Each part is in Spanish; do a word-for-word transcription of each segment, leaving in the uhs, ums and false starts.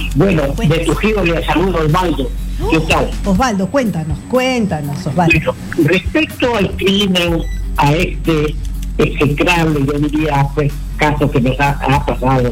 Bueno, de Trujillo le saludo a Osvaldo. ¿Qué tal? Osvaldo, cuéntanos, cuéntanos, Osvaldo. Bueno, respecto al crimen, a este execrable, yo diría, pues, caso que nos ha, ha pasado,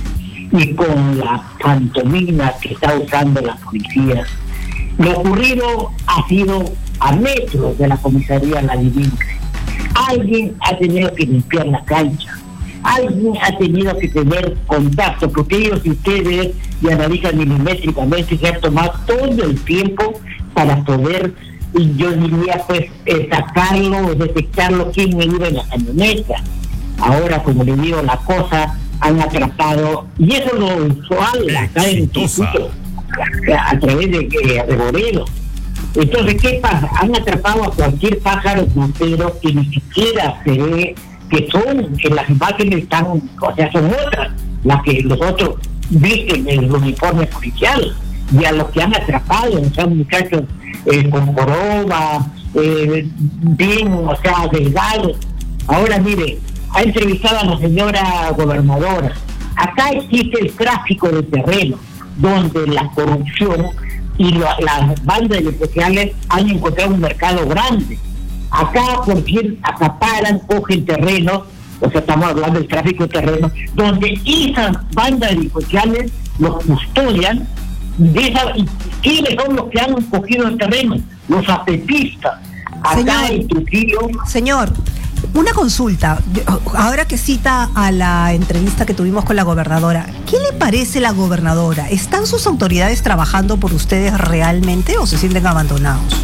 y con la pantomima que está usando la policía, lo ocurrido ha sido a metros de la comisaría La Divina. Alguien ha tenido que limpiar la cancha, alguien ha tenido que tener contacto, porque ellos, si ustedes y analizan milimétricamente, se ha tomado todo el tiempo para poder, y yo diría, pues, eh, sacarlo, detectarlo, quién me iba en la camioneta. Ahora, como le digo, la cosa han atrapado, y eso es lo usual acá en el instituto, a, a través de, de, de Borero. Entonces, ¿qué pasa? Han atrapado a cualquier pájaro montero que ni siquiera se ve que son, que las imágenes están, o sea, son otras, las que los otros visten en el uniforme policial, y a los que han atrapado son muchachos eh, con joroba, eh, bien, o sea, delgados. Ahora, mire, ha entrevistado a la señora gobernadora. Acá existe el tráfico de terreno, donde la corrupción y la, las bandas especiales han encontrado un mercado grande. Acá, por quien acaparan, cogen terrenos, o sea, estamos hablando del tráfico de terrenos, donde esas bandas delincuenciales los custodian. De esa, ¿y quiénes son los que han cogido el terreno? Los apetistas. Acá Señor, en Trujillo. Señor, una consulta. Ahora que cita a la entrevista que tuvimos con la gobernadora, ¿qué le parece la gobernadora? ¿Están sus autoridades trabajando por ustedes realmente o se sienten abandonados?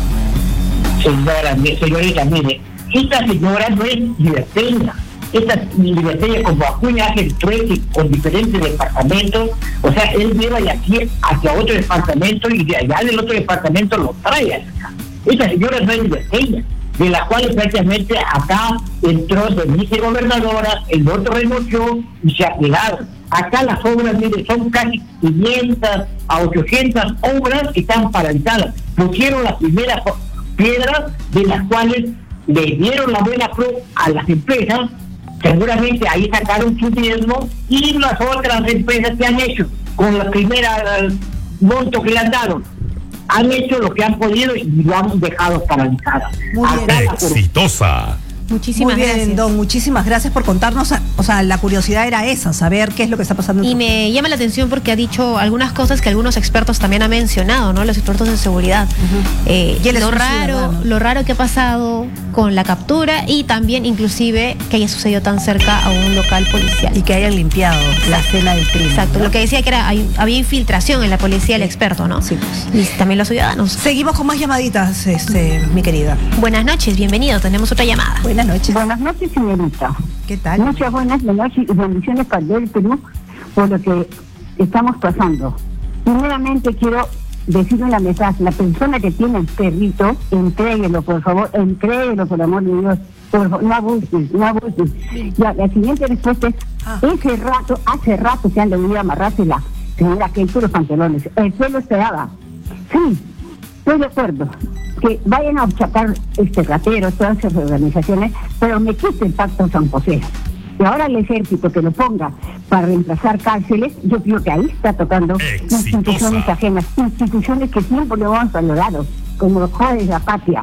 Señora, señorita, mire, esta señora no es liberteña. Esta liberteña, como Acuña hace el trueque con diferentes departamentos, o sea, él lleva de aquí hacia otro departamento y de allá del otro departamento lo trae acá. Esta señora no es liberteña, de la cual prácticamente acá entró de vicegobernadora, el otro renunció y se apelaron. Acá las obras, mire, son casi quinientas a ochocientas obras que están paralizadas. Pusieron las primeras piedras, de las cuales le dieron la buena pro a las empresas, seguramente ahí sacaron su diezmo, y las otras empresas que han hecho con la primera monto que le han dado, han hecho lo que han podido y lo han dejado paralizada. Muy bien. Exitosa. Muchísimas Muy bien, gracias. Don, muchísimas gracias por contarnos. O sea, la curiosidad era esa, saber qué es lo que está pasando. Y me llama la atención porque ha dicho algunas cosas que algunos expertos también han mencionado, ¿no? Los expertos de seguridad. Uh-huh. eh, lo suicida, raro, ¿no? Lo raro que ha pasado con la captura y también, inclusive, que haya sucedido tan cerca a un local policial. Y que hayan limpiado la escena del crimen. Exacto, ¿no? Lo que decía que era hay, había infiltración en la policía, el experto, ¿no? Sí, pues. Y también los ciudadanos. Seguimos con más llamaditas, este, mi querida. Buenas noches, bienvenido, tenemos otra llamada. Buenas noches. Buenas noches, señorita. ¿Qué tal? Muchas buenas noches y bendiciones para el Perú por lo que estamos pasando. Primeramente quiero decir una mensaje: la persona que tiene el perrito, entréguelo, por favor, entréguelo, por amor de Dios. Por favor, no abusen, no abusen. Ya, la siguiente respuesta es, ah. ese rato, hace rato se han debido amarrarse la señora que hizo los pantalones. El suelo esperaba. Sí, estoy de acuerdo. Que vayan a sacar este rateros, todas esas organizaciones, pero me quite el Pacto San José. Y ahora el ejército que lo ponga para reemplazar cárceles, yo creo que ahí está tocando Exitosa. Instituciones ajenas, instituciones que siempre lo hemos valorado, como los jóvenes de la patria.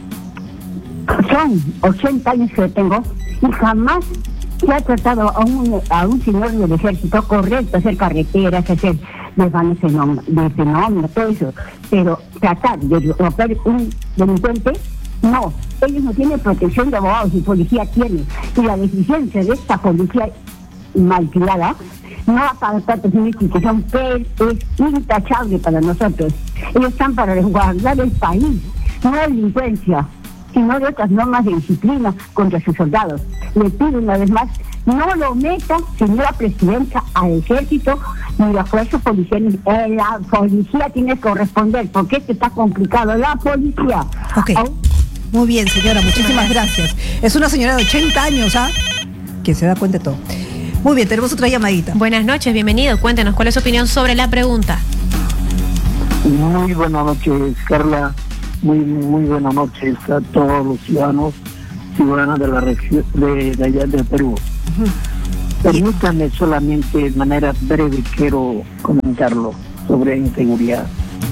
Son ochenta años que tengo y jamás se ha tratado a un, a un señor del ejército correcto, hacer carreteras, hacer desvanes de fenómeno, todo eso, pero tratar de romper un delincuente, no, ellos no tienen protección de abogados y policía tiene, y la deficiencia de esta policía malcriada no va para tratar de una institución que es intachable para nosotros. Ellos están para resguardar el país, no la delincuencia, sino de otras normas de disciplina contra sus soldados. Le pido una vez más, no lo meta, señora presidenta, al ejército ni las fuerzas policiales. Eh, la policía tiene que corresponder, porque esto está complicado. La policía. Ok. Oh. Muy bien, señora, muchísimas gracias. Es una señora de ochenta años, ¿ah? Que se da cuenta de todo. Muy bien, tenemos otra llamadita. Buenas noches, bienvenido. Cuéntenos, ¿cuál es su opinión sobre la pregunta? Muy buenas noches, Carla. Muy, muy buenas noches a todos los ciudadanos, ciudadanas de la región de, de allá de Perú. Uh-huh. Permítanme solamente de manera breve, quiero comentarlo. sobre inseguridad.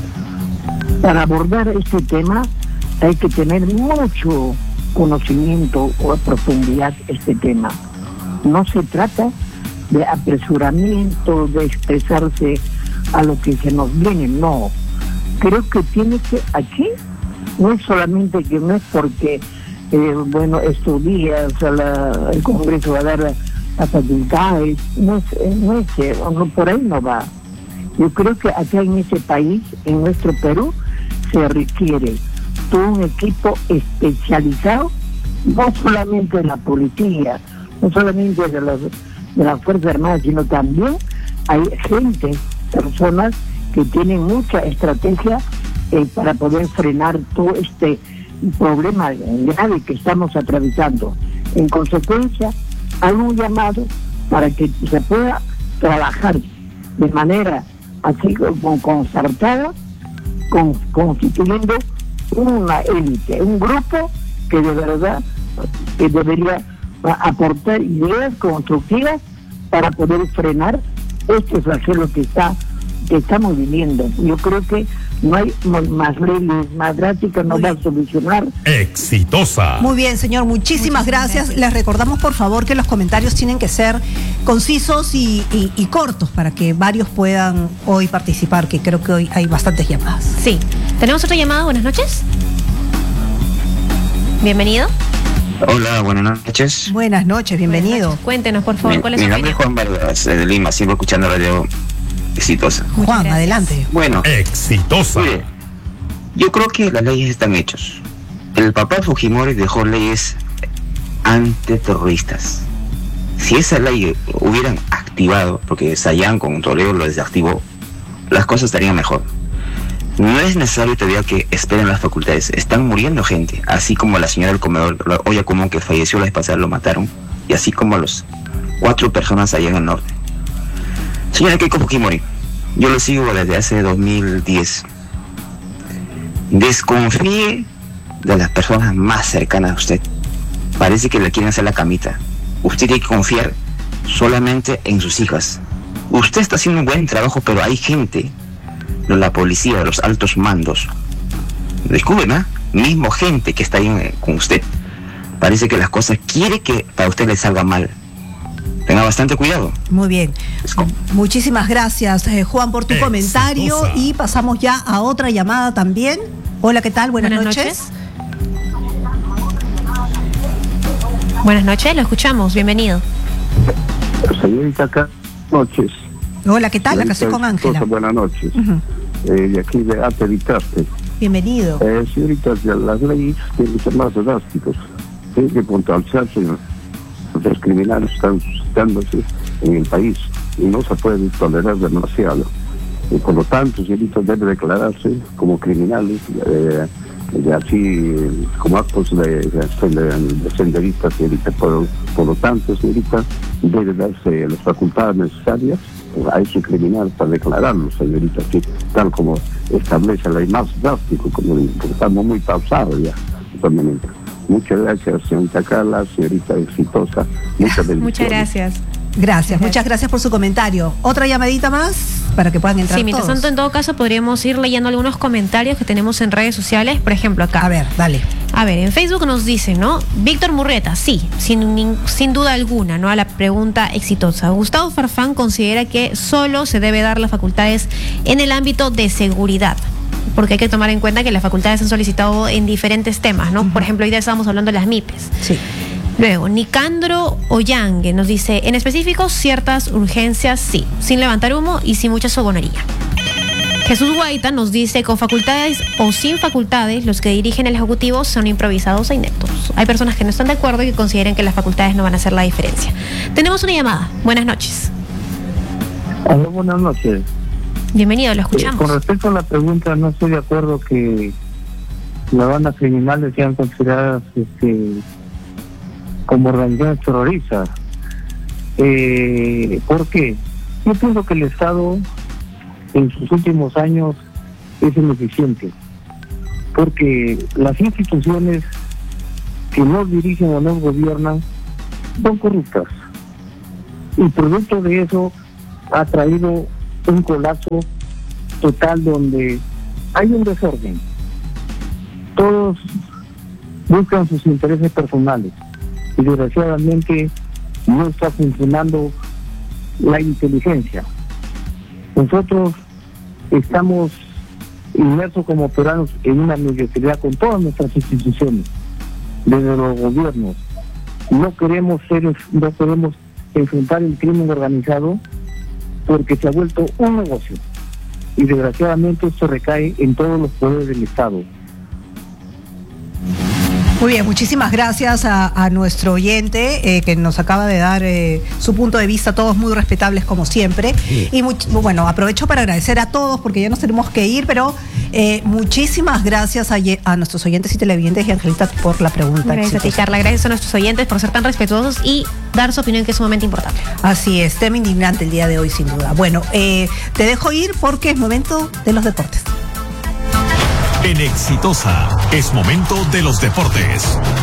Para abordar este tema hay que tener mucho conocimiento o profundidad este tema. No se trata de apresuramiento, de expresarse a lo que se nos viene, no. Creo que tiene que, aquí, no es solamente que no es porque, eh, bueno, estos días a la, el Congreso va a dar las facultades, no es, no es que, no, por ahí no va. Yo creo que acá en este país, en nuestro Perú, se requiere todo un equipo especializado, no solamente de la policía, no solamente de las, de las Fuerzas Armadas, sino también hay gente, personas que tienen mucha estrategia eh, para poder frenar todo este problema grave que estamos atravesando. En consecuencia, hay un llamado para que se pueda trabajar de manera así como concertada, con, constituyendo una élite, un grupo que de verdad que debería aportar ideas constructivas para poder frenar este flagelo que está que estamos viviendo. Yo creo que no hay más leyes, más drásticas, no va a solucionar. Exitosa. Muy bien, señor, muchísimas, muchísimas gracias. gracias. Les recordamos, por favor, que los comentarios tienen que ser concisos y, y, y cortos para que varios puedan hoy participar, que creo que hoy hay bastantes llamadas. Sí. ¿Tenemos otra llamada? Buenas noches. Bienvenido. Hola, buenas noches. Buenas noches, bienvenido. Buenas noches. Cuéntenos, por favor, mi, ¿cuál es mi su nombre opinión? es Juan Vargas, de Lima, siempre escuchando Radio Exitosa. Juan, adelante. Bueno, Exitosa. Mire, yo creo que las leyes están hechas. El papá Fujimori dejó leyes antiterroristas. Si esa ley hubieran activado, porque Sayán con Toledo lo desactivó, las cosas estarían mejor. No es necesario todavía que esperen las facultades. Están muriendo gente, así como la señora del comedor, la olla común que falleció la vez pasada, lo mataron, y así como los cuatro personas allá en el norte. Señora Keiko Fujimori, yo lo sigo desde hace dos mil diez. Desconfíe de las personas más cercanas a usted. Parece que le quieren hacer la camita. Usted tiene que confiar solamente en sus hijas. Usted está haciendo un buen trabajo, pero hay gente, la policía, los altos mandos, disculpen, ¿eh? mismo gente que está ahí con usted, parece que las cosas quiere que para usted le salga mal. Tenga bastante cuidado. Muy bien. Muchísimas gracias, eh, Juan, por tu Exitosa. comentario. Y pasamos ya a otra llamada también. Hola, ¿qué tal? Buenas, Buenas noches. noches. Buenas noches, lo escuchamos. Bienvenido. Señorita, acá, noches. Hola, ¿qué tal? La casé con Ángela. Buenas noches. Uh-huh. eh, de aquí de Ateritaste. Bienvenido. Eh, señorita, las leyes tienen que ser más drásticos. Tienen que puntualizarse. Los criminales están suscitándose en el país y no se puede tolerar demasiado. Y por lo tanto, señorita, debe declararse como criminales, eh, de así como actos de, de, de senderistas, señorita. Por, por lo tanto, señorita, debe darse las facultades necesarias a ese criminal para declararlo, señorita, así, tal como establece la ley más drástico, como estamos muy pausados ya, totalmente. Muchas gracias, señorita Carla, señorita Exitosa. Muchas bendiciones. Muchas gracias. Gracias, muchas gracias por su comentario. Otra llamadita más para que puedan entrar Sí, mientras todos. tanto, en todo caso, podríamos ir leyendo algunos comentarios que tenemos en redes sociales. Por ejemplo, acá. A ver, dale. A ver, en Facebook nos dicen, ¿no? Víctor Murrieta, sí, sin, sin duda alguna, ¿no? A la pregunta exitosa. Gustavo Farfán considera que solo se debe dar las facultades en el ámbito de seguridad, porque hay que tomar en cuenta que las facultades han solicitado en diferentes temas, ¿no? Uh-huh. Por ejemplo, hoy día estábamos hablando de las M I Pes. Sí. Luego, Nicandro Ollangue nos dice, en específico, ciertas urgencias sí, sin levantar humo y sin mucha sogonería. Jesús Guaita nos dice, con facultades o sin facultades, los que dirigen el Ejecutivo son improvisados e ineptos. Hay personas que no están de acuerdo y que consideran que las facultades no van a hacer la diferencia. Tenemos una llamada. Buenas noches. Hola, buenas noches. Bienvenido, lo escuchamos. Eh, con respecto a la pregunta, no estoy de acuerdo que las bandas criminales sean consideradas este, como organizaciones terroristas. Eh, ¿Por qué? Yo pienso que el Estado en sus últimos años es ineficiente, porque las instituciones que nos dirigen o nos gobiernan son corruptas, y producto de eso ha traído un colapso total donde hay un desorden. Todos buscan sus intereses personales y desgraciadamente no está funcionando la inteligencia. Nosotros estamos inmersos como peruanos en una mediocridad con todas nuestras instituciones, desde los gobiernos. No queremos ser, no queremos enfrentar el crimen organizado porque se ha vuelto un negocio y desgraciadamente esto recae en todos los poderes del Estado. Muy bien, muchísimas gracias a, a nuestro oyente eh, que nos acaba de dar eh, su punto de vista, todos muy respetables como siempre. Sí. Y much, bueno, aprovecho para agradecer a todos porque ya nos tenemos que ir, pero eh, muchísimas gracias a, a nuestros oyentes y televidentes y Angelita por la pregunta. Gracias a ti, Carla. Gracias a nuestros oyentes por ser tan respetuosos y dar su opinión, que es sumamente importante. Así es, tema indignante el día de hoy, sin duda. Bueno, eh, te dejo ir porque es momento de los deportes. En Exitosa es momento de los deportes.